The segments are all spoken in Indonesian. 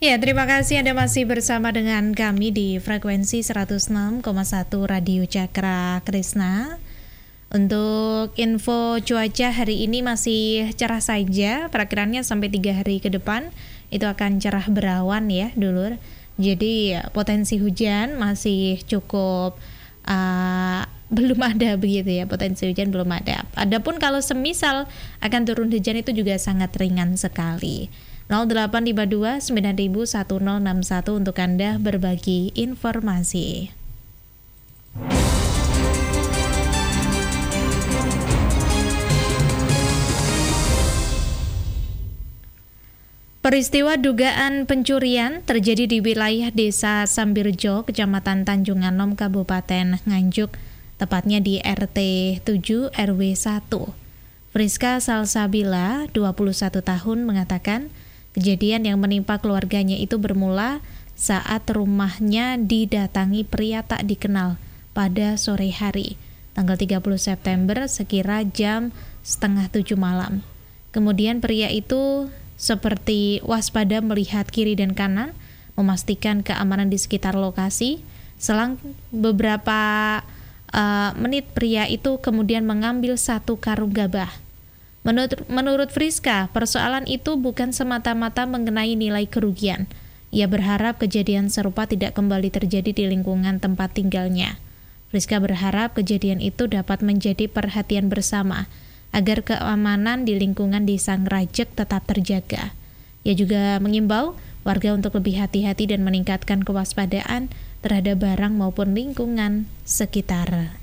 Ya, terima kasih Anda masih bersama dengan kami di frekuensi 106,1 Radio Cakra Krisna. Untuk info cuaca hari ini masih cerah saja, perakiraannya sampai 3 hari ke depan itu akan cerah berawan ya dulur. Jadi potensi hujan masih cukup belum ada begitu ya, potensi hujan belum ada. Adapun kalau semisal akan turun hujan itu juga sangat ringan sekali. 0852 9000 1061 untuk Anda berbagi informasi. Peristiwa dugaan pencurian terjadi di wilayah Desa Sambirjo, Kecamatan Tanjung Anom, Kabupaten Nganjuk, tepatnya di RT 7 RW 1. Friska Salsabila, 21 tahun, mengatakan kejadian yang menimpa keluarganya itu bermula saat rumahnya didatangi pria tak dikenal pada sore hari, tanggal 30 September sekira jam 6:30 malam. Kemudian pria itu seperti waspada melihat kiri dan kanan, memastikan keamanan di sekitar lokasi. Selang beberapa menit pria itu kemudian mengambil satu karung gabah. Menurut Friska, persoalan itu bukan semata-mata mengenai nilai kerugian. Ia berharap kejadian serupa tidak kembali terjadi di lingkungan tempat tinggalnya. Friska berharap kejadian itu dapat menjadi perhatian bersama, agar keamanan di lingkungan di Sang Rajek tetap terjaga. Ia juga mengimbau warga untuk lebih hati-hati dan meningkatkan kewaspadaan terhadap barang maupun lingkungan sekitar.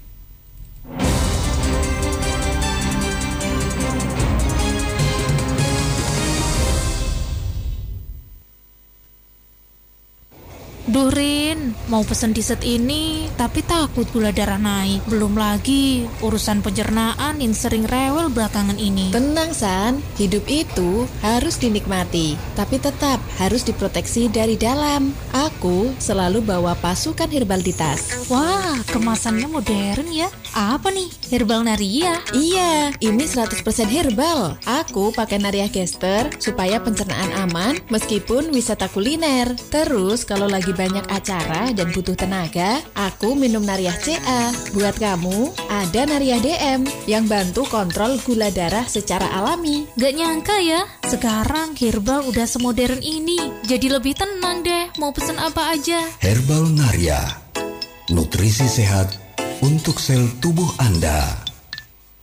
Duh Rin, mau pesen dessert ini, tapi takut gula darah naik. Belum lagi urusan pencernaan yang sering rewel belakangan ini. Tenang San, hidup itu harus dinikmati, tapi tetap harus diproteksi dari dalam. Aku selalu bawa pasukan herbal di tas. Wah, kemasannya modern ya. Apa nih? Herbal Naria? Iya, ini 100% herbal. Aku pakai Naria Gester supaya pencernaan aman meskipun wisata kuliner. Terus kalau lagi banyak acara dan butuh tenaga, aku minum Nariah CA. Buat kamu, ada Nariah DM yang bantu kontrol gula darah secara alami. Gak nyangka ya, sekarang herbal udah semodern ini. Jadi lebih tenang deh, mau pesen apa aja. Herbal Naria, nutrisi sehat untuk sel tubuh Anda.